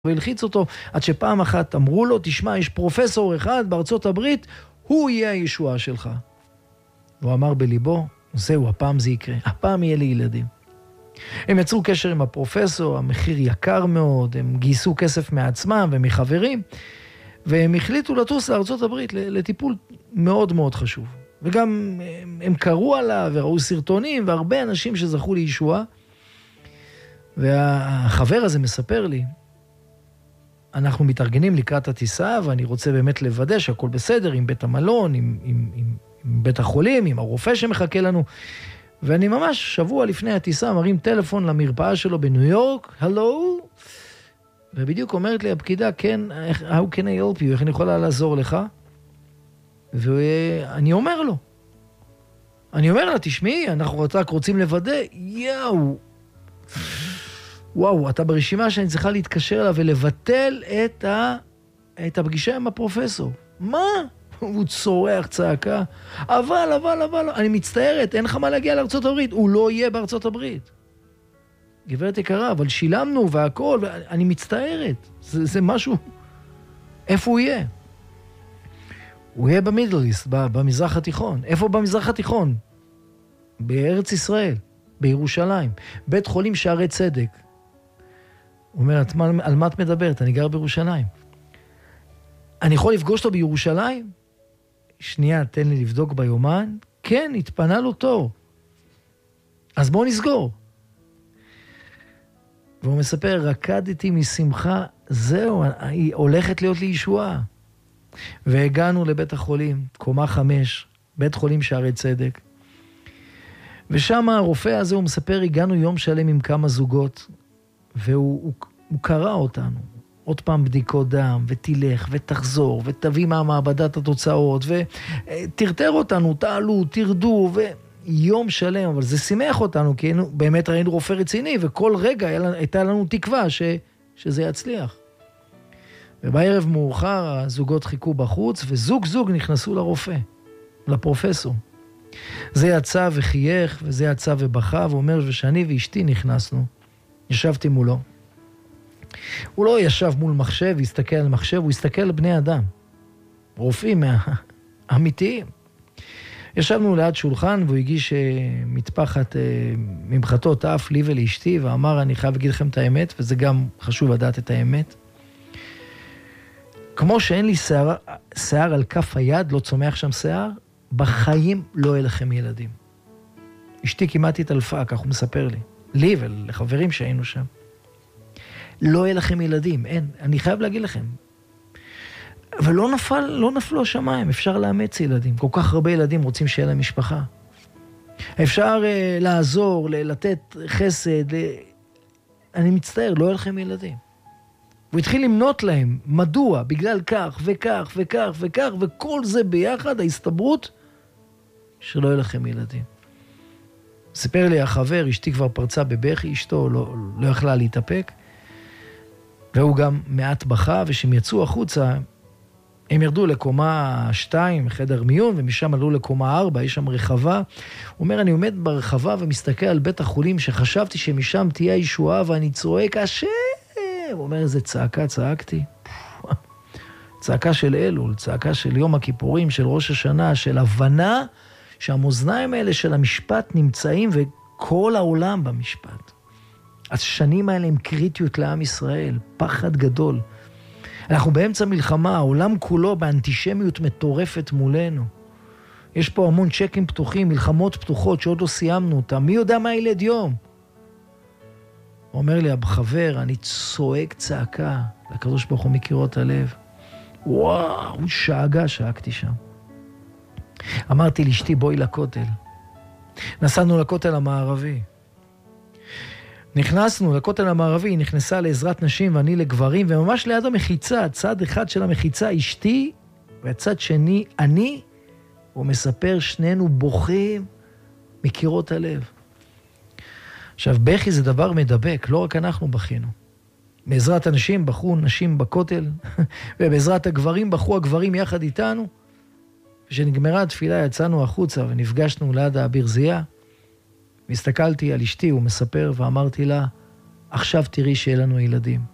והלחיץ אותו, עד שפעם אחת אמרו לו, תשמע, יש פרופסור אחד בארצות הברית, הוא יהיה הישועה שלך. הוא אמר בליבו, זהו, הפעם זה יקרה, הפעם יהיה לי ילדים. הם יצרו קשר עם הפרופסור, המחיר יקר מאוד, הם גייסו כסף מעצמם ומחברים, והם החליטו לטוס לארצות הברית לטיפול מאוד מאוד חשוב. וגם הם קראו עליו וראו סרטונים, והרבה אנשים שזכו לישועה, והחבר הזה מספר לי, אנחנו מתארגנים לקראת הטיסה, ואני רוצה באמת לוודא שהכל בסדר, עם בית המלון, עם בית החולים, עם הרופא שמחכה לנו. ואני ממש שבוע לפני הטיסה מרים טלפון למרפאה שלו בניו יורק, הלו, ובדיוק אומרת לי הפקידה, כן, how can I help you? איך אני יכולה לעזור לך? ואני אומר לה, תשמעי, אנחנו רק רוצים לוודא, וואו, אתה ברשימה שאני צריכה להתקשר אליו ולבטל את הפגישה עם הפרופסור. מה? הוא צורח צעקה. אבל, אני מצטערת, אין לך מה להגיע לארצות הברית. הוא לא יהיה בארצות הברית. גברת יקרה, אבל שילמנו והכל, ואני מצטערת. זה משהו... איפה הוא יהיה? הוא יהיה במידל איסט, במזרח התיכון. איפה במזרח התיכון? בארץ ישראל, בירושלים. בית חולים שערי צדק. הוא אומר, על מה את מדברת? אני גר בירושלים. אני יכול לפגוש אותו בירושלים? שנייה, תן לי לבדוק ביומן. כן, התפנה לו תור. אז בואו נסגור. והוא מספר, רקדתי משמחה, זהו, היא הולכת להיות לי ישועה. והגענו לבית החולים, קומה 5, בית חולים שערי צדק. ושם הרופא הזה, הוא מספר, הגענו יום שלם עם כמה זוגות, והוא קרא אותנו. עוד פעם בדיקות דם, ותלך, ותחזור, ותביא מהמעבדת התוצאות, ותרתר אותנו, תעלו, תרדו, ויום שלם, אבל זה שימח אותנו, כי באמת ראינו רופא רציני, וכל רגע הייתה לנו תקווה שזה יצליח. ובערב מאוחר, הזוגות חיכו בחוץ, וזוג נכנסו לרופא, לפרופסור. זה יצא וחייך, וזה יצא ובכה, ואומר, ושאני ואשתי נכנסנו. ישבתי מולו. הוא לא ישב מול מחשב, הסתכל על מחשב, הוא הסתכל על בני אדם. רופאים אמיתיים. ישבנו ליד שולחן, והוא הגיש מטפחת ממחטות אף לי ולאשתי, ואמר, אני חייב להגיד לכם את האמת, וזה גם חשוב לדעת את האמת. כמו שאין לי שיער על כף היד, לא צומח שם שיער, בחיים לא יהיה לכם ילדים. אשתי כמעט התעלפה, כך הוא מספר לי. לי ולחברים שהיינו שם. לא יהיה לכם ילדים, אין. אני חייב להגיד לכם. אבל לא נפלו השמיים, אפשר לאמץ ילדים. כל כך הרבה ילדים רוצים שיהיה להם משפחה. אפשר לעזור, לתת חסד. אני מצטער, לא יהיה לכם ילדים. הוא התחיל למנות להם, מדוע, בגלל כך וכך וכך וכך, וכל זה ביחד, ההסתברות שלא יהיה לכם ילדים. סיפר לי החבר, אשתי כבר פרצה בבכי, אשתו לא יכלה להתאפק, והוא גם מעט בכה, ושהם יצאו החוצה, הם ירדו לקומה 2, חדר מיון, ומשם עלו לקומה 4, יש שם רחבה. הוא אומר, אני עומד ברחבה ומסתכל על בית החולים, שחשבתי שמשם תהיה הישועה, ואני צועק, השם! הוא אומר, איזה צעקה צעקתי. צעקה של אלול, צעקה של יום הכיפורים, של ראש השנה, של הבנה שהמאזניים האלה של המשפט נמצאים, וכל העולם במשפט. השנים האלה הם קריטיות לעם ישראל, פחד גדול. אנחנו באמצע מלחמה, העולם כולו באנטישמיות מטורפת מולנו. יש פה המון צ'קים פתוחים, מלחמות פתוחות שעוד לא סיימנו אותם. מי יודע מה ילד יום? הוא אומר לי, חבר, אני צועק צעקה, לקדוש ברוך הוא מקירות הלב. וואו, שאגתי שם. אמרתי לאשתי, בואי לכותל. נסענו לכותל המערבי. נכנסנו לכותל המערבי, היא נכנסה לעזרת נשים ואני לגברים, וממש ליד המחיצה, צד אחד של המחיצה אשתי, והצד שני אני, הוא מספר שנינו בוכים מקירות הלב. עכשיו, בכי זה דבר מדבק, לא רק אנחנו בכינו. בעזרת הנשים בכו נשים בכותל, ובעזרת הגברים בכו הגברים יחד איתנו. כשנגמרה התפילה יצאנו החוצה ונפגשנו ליד הברזייה, והסתכלתי על אשתי, הוא מספר, ואמרתי לה, עכשיו תראי שיהיה לנו ילדים.